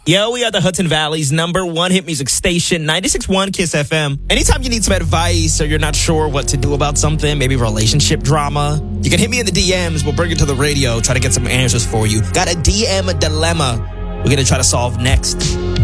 Yo, we are the Hudson Valley's #1 hit music station, 96.1 KISS FM. Anytime you need some advice or you're not sure what to do about something, maybe relationship drama, you can hit me in the DMs. We'll bring it to the radio, try to get some answers for you. Got a DM dilemma we're going to try to solve next.